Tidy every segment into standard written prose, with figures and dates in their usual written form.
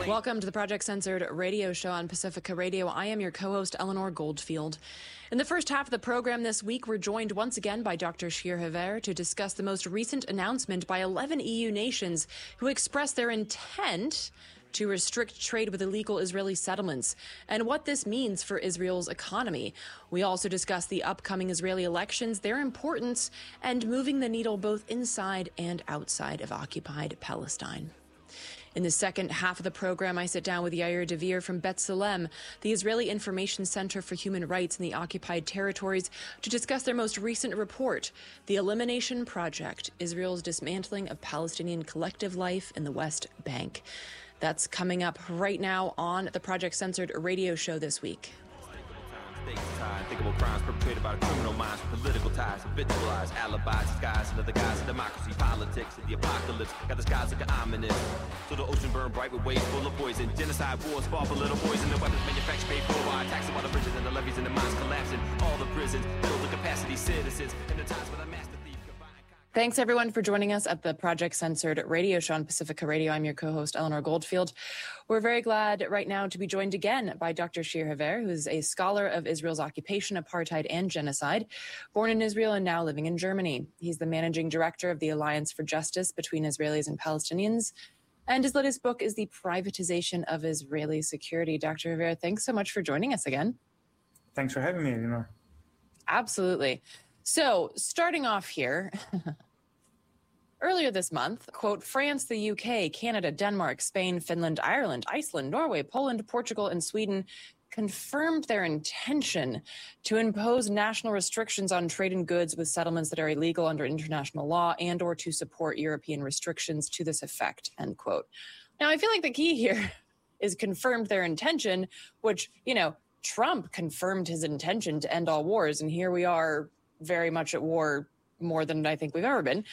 Welcome to the Project Censored radio show on Pacifica Radio. I am your co-host, Eleanor Goldfield. In the first half of the program this week, we're joined once again by Dr. Shir Haver to discuss the most recent announcement by 11 EU nations who expressed their intent to restrict trade with illegal Israeli settlements and what this means for Israel's economy. We also discuss the upcoming Israeli elections, their importance, and moving the needle both inside and outside of occupied Palestine. In the second half of the program, I sit down with Yair Devere from B'Tselem, the Israeli Information Center for Human Rights in the Occupied Territories, to discuss their most recent report, The Elimination Project, Israel's Dismantling of Palestinian Collective Life in the West Bank. That's coming up right now on the Project Censored radio show this week. Unthinkable crimes perpetrated by the criminal minds, political ties, habitualized alibis, disguised under the guise of democracy, politics, and the apocalypse. Got the skies looking ominous. So the ocean burned bright with waves full of poison. Genocide wars fought for little boys, and the weapons manufactured paid for by taxing while the bridges and the levees and the mines collapsing. All the prisons build the capacity citizens, and the times for the master thief. Thanks, everyone, for joining us at the Project Censored radio show on Pacifica Radio. I'm your co-host, Eleanor Goldfield. We're very glad right now to be joined again by Dr. Shir Haver, who is a scholar of Israel's occupation, apartheid, and genocide, born in Israel and now living in Germany. He's the managing director of the Alliance for Justice Between Israelis and Palestinians, and his latest book is The Privatization of Israeli Security. Dr. Haver, thanks so much for joining us again. Thanks for having me, Eleanor. Absolutely. So, starting off here, earlier this month, quote, France, the UK, Canada, Denmark, Spain, Finland, Ireland, Iceland, Norway, Poland, Portugal, and Sweden confirmed their intention to impose national restrictions on trade in goods with settlements that are illegal under international law and or to support European restrictions to this effect, end quote. Now, I feel like the key here is confirmed their intention, which, Trump confirmed his intention to end all wars, and here we are very much at war more than I think we've ever been.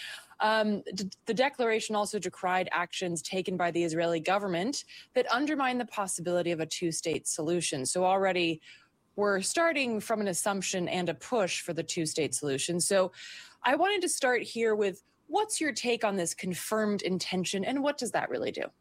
The declaration also decried actions taken by the Israeli government that undermine the possibility of a two-state solution. So already we're starting from an assumption and a push for the two-state solution. So I wanted to start here with, what's your take on this confirmed intention, and what does that really do?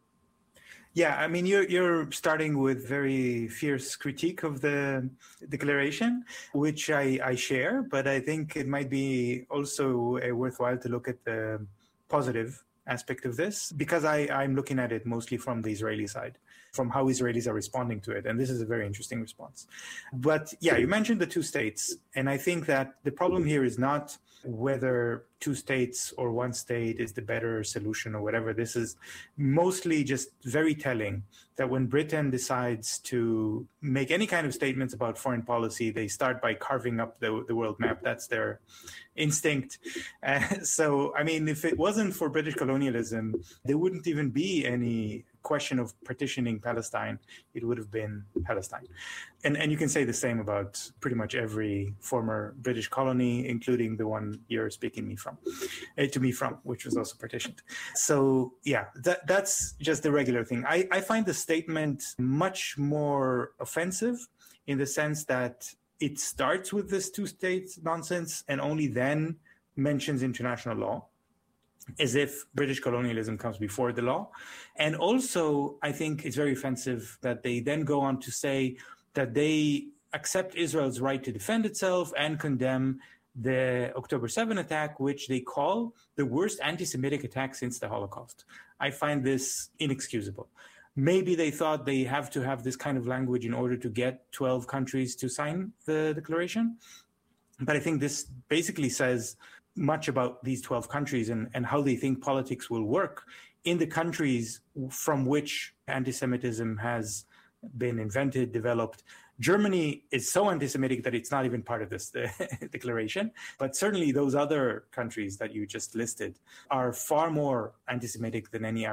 Yeah, I mean, you're starting with very fierce critique of the declaration, which I share, but I think it might be also worthwhile to look at the positive aspect of this, because I'm looking at it mostly from the Israeli side, from how Israelis are responding to it. And this is a very interesting response. But yeah, you mentioned the two states. And I think that the problem here is not whether two states or one state is the better solution or whatever. This is mostly just very telling that when Britain decides to make any kind of statements about foreign policy, they start by carving up the world map. That's their instinct. So, I mean, if it wasn't for British colonialism, there wouldn't even be any question of partitioning Palestine. It would have been Palestine. And you can say the same about pretty much every former British colony, including the one you're speaking to me from, which was also partitioned. So yeah, that's just the regular thing. I find the statement much more offensive in the sense that it starts with this two-state nonsense and only then mentions international law, as if British colonialism comes before the law. And also, I think it's very offensive that they then go on to say that they accept Israel's right to defend itself and condemn the October 7 attack, which they call the worst anti-Semitic attack since the Holocaust. I find this inexcusable. Maybe they thought they have to have this kind of language in order to get 12 countries to sign the declaration. But I think this basically says much about these 12 countries and how they think politics will work in the countries from which anti-Semitism has been invented, developed. Germany is so anti-Semitic that it's not even part of this declaration. But certainly those other countries that you just listed are far more anti-Semitic than any